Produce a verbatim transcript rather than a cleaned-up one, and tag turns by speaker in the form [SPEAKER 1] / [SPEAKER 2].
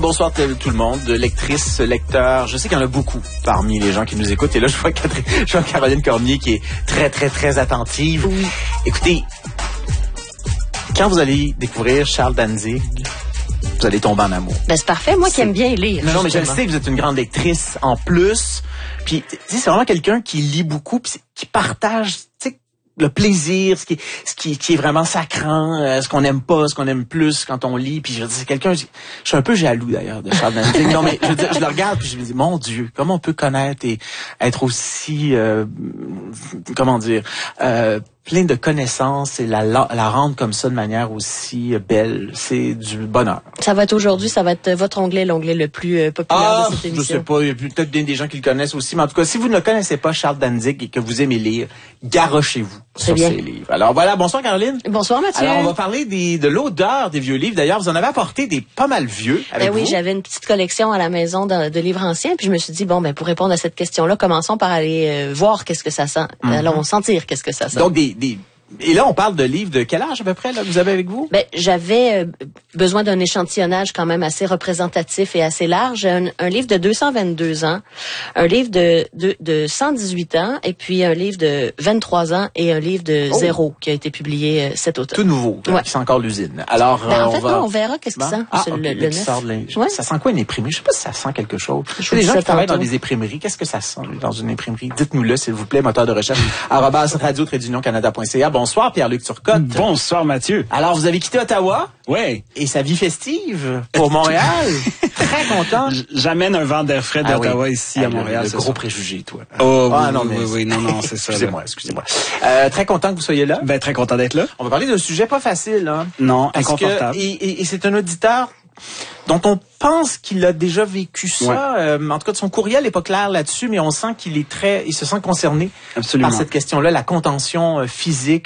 [SPEAKER 1] Bonsoir tout le monde, lectrices, lecteurs. Je sais qu'il y en a beaucoup parmi les gens qui nous écoutent. Et là, je vois, Catherine, je vois Caroline Cormier qui est très, très, très attentive.
[SPEAKER 2] Oui.
[SPEAKER 1] Écoutez, quand vous allez découvrir Charles Danzig, vous allez tomber en amour.
[SPEAKER 2] Ben, c'est parfait. Moi qui aime bien lire.
[SPEAKER 1] Non, non, mais je le sais que vous êtes une grande lectrice en plus. Puis, tu sais, c'est vraiment quelqu'un qui lit beaucoup, puis qui partage, tu sais, le plaisir, ce qui, ce qui, qui est vraiment sacrant, euh, ce qu'on aime pas, ce qu'on aime plus quand on lit. Puis je veux dire, c'est quelqu'un, je, je suis un peu jaloux d'ailleurs de Charles Danzig. Non, mais je veux dire, je le regarde puis je me dis, mon Dieu, comment on peut connaître et être aussi, euh, comment dire, euh, plein de connaissances et la, la, la rendre comme ça de manière aussi belle. C'est du bonheur.
[SPEAKER 2] Ça va être aujourd'hui, ça va être votre onglet, l'onglet le plus euh, populaire
[SPEAKER 1] ah,
[SPEAKER 2] de cette émission.
[SPEAKER 1] Je sais pas, il y a peut-être bien des gens qui le connaissent aussi, mais en tout cas, si vous ne connaissez pas Charles Danzig et que vous aimez lire, garochez-vous sur
[SPEAKER 2] bien.
[SPEAKER 1] ses livres. Alors voilà, bonsoir Caroline.
[SPEAKER 2] Bonsoir Mathieu.
[SPEAKER 1] Alors on va parler des, de l'odeur des vieux livres. D'ailleurs, vous en avez apporté des pas mal vieux avec
[SPEAKER 2] ben oui,
[SPEAKER 1] vous.
[SPEAKER 2] j'avais une petite collection à la maison de, de livres anciens, puis je me suis dit, bon, ben pour répondre à cette question-là, commençons par aller euh, voir qu'est-ce que ça sent. Mm-hmm. Allons sentir qu'est-ce que ça sent.
[SPEAKER 1] Donc des... des Et là, on parle de livres de quel âge à peu près là, que vous avez avec vous?
[SPEAKER 2] Ben, j'avais euh, besoin d'un échantillonnage quand même assez représentatif et assez large. Un, un livre de deux cent vingt-deux ans, un livre de, de, de cent dix-huit ans, et puis un livre de vingt-trois ans et un livre de oh. zéro qui a été publié euh, cet automne.
[SPEAKER 1] Tout nouveau,
[SPEAKER 2] ouais.
[SPEAKER 1] qui sent encore l'usine. Alors,
[SPEAKER 2] ben,
[SPEAKER 1] euh,
[SPEAKER 2] en
[SPEAKER 1] on
[SPEAKER 2] fait,
[SPEAKER 1] va...
[SPEAKER 2] non, on verra qu'est-ce que
[SPEAKER 1] ben,
[SPEAKER 2] ça
[SPEAKER 1] ah,
[SPEAKER 2] sent.
[SPEAKER 1] okay,
[SPEAKER 2] le, le
[SPEAKER 1] sort de
[SPEAKER 2] ouais.
[SPEAKER 1] Ça sent quoi une imprimerie? Je sais pas si ça sent quelque chose.
[SPEAKER 2] Je
[SPEAKER 1] les gens qui travaillent
[SPEAKER 2] tantôt.
[SPEAKER 1] dans des imprimeries, qu'est-ce que ça sent dans une imprimerie? Dites-nous-le, s'il vous plaît, moteur de recherche. arobase radio tiret union canada point c a. Bonsoir, Pierre-Luc Turcotte.
[SPEAKER 3] Bonsoir, Mathieu.
[SPEAKER 1] Alors, vous avez quitté Ottawa?
[SPEAKER 3] Oui.
[SPEAKER 1] Et sa vie festive pour Montréal. Très content.
[SPEAKER 3] J'amène un vent d'air frais d'Ottawa ah oui. ici
[SPEAKER 1] ah,
[SPEAKER 3] à Montréal.
[SPEAKER 1] Le, le gros préjugé, toi.
[SPEAKER 3] Oh,
[SPEAKER 1] ah,
[SPEAKER 3] oui,
[SPEAKER 1] non,
[SPEAKER 3] oui,
[SPEAKER 1] mais
[SPEAKER 3] oui, oui, non, non, c'est ça.
[SPEAKER 1] Excusez-moi, excusez-moi. Euh, très content que vous soyez là.
[SPEAKER 3] Ben, très content d'être là.
[SPEAKER 1] On va parler d'un sujet pas facile, hein.
[SPEAKER 3] Non,
[SPEAKER 1] parce
[SPEAKER 3] inconfortable.
[SPEAKER 1] Que, et, et, et c'est un auditeur dont on pense qu'il a déjà vécu ça.
[SPEAKER 3] Ouais.
[SPEAKER 1] Euh, en tout cas, son courriel n'est pas clair là-dessus, mais on sent qu'il est très, il se sent concerné
[SPEAKER 3] Absolument.
[SPEAKER 1] par cette question-là, la contention euh, physique